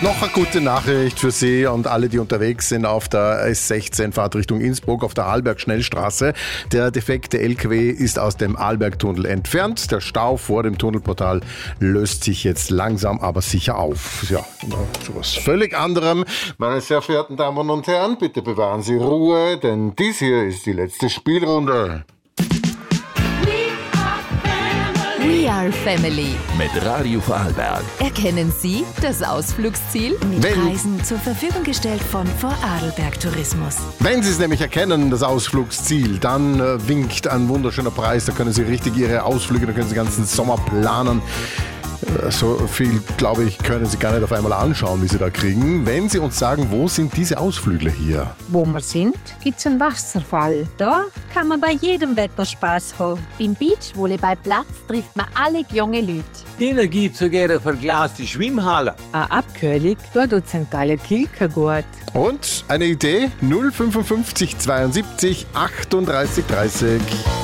Noch eine gute Nachricht für Sie und alle, die unterwegs sind auf der S16 Fahrt Richtung Innsbruck auf der Arlberg-Schnellstraße. Der defekte LKW ist aus dem Arlbergtunnel entfernt. Der Stau vor dem Tunnelportal löst sich jetzt langsam, aber sicher auf. Ja, zu was völlig anderem. Meine sehr verehrten Damen und Herren, bitte bewahren Sie Ruhe, denn dies hier ist die letzte Spielrunde. We are Family. Mit Radio Vorarlberg. Erkennen Sie das Ausflugsziel? Mit Reisen zur Verfügung gestellt von Vorarlberg Tourismus. Wenn Sie es nämlich erkennen, das Ausflugsziel, dann winkt ein wunderschöner Preis. Da können Sie richtig Ihre Ausflüge, da können Sie den ganzen Sommer planen. So viel, glaube ich, können Sie gar nicht auf einmal anschauen, wie Sie da kriegen. Wenn Sie uns sagen, wo sind diese Ausflügler hier? Wo wir sind, gibt's einen Wasserfall. Da kann man bei jedem Wetter Spaß haben. Beim Beachvolleyballplatz trifft man alle junge Leute. Denen gibt's sogar verglaste Schwimmhalle. Abkühlung, da tut St. Gallen Kilkergut. Und eine Idee? 055 72 38 30.